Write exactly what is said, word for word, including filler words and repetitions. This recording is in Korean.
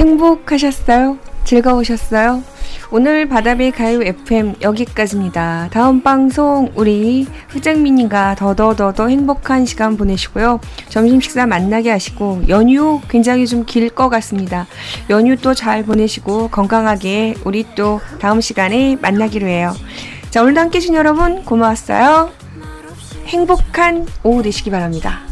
행복하셨어요? 즐거우셨어요? 오늘 바다베이 가요 에프엠 여기까지입니다. 다음 방송 우리 흑장미님과 더더더더 행복한 시간 보내시고요. 점심 식사 만나게 하시고 연휴 굉장히 좀 길 것 같습니다. 연휴 또 잘 보내시고 건강하게 우리 또 다음 시간에 만나기로 해요. 자, 오늘도 함께 해주신 여러분 고마웠어요. 행복한 오후 되시기 바랍니다.